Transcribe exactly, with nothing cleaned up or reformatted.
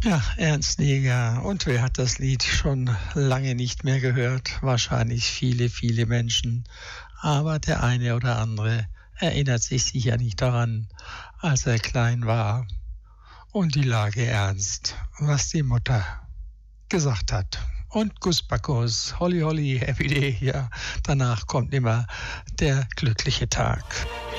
Ja, Ernst Neger. Und wer hat das Lied schon lange nicht mehr gehört? Wahrscheinlich viele, viele Menschen. Aber der eine oder andere erinnert sich sicher nicht daran, als er klein war und die Lage ernst, was die Mutter gesagt hat. Und Gus Backos, Holly Holly, Happy Day, ja, danach kommt immer der glückliche Tag.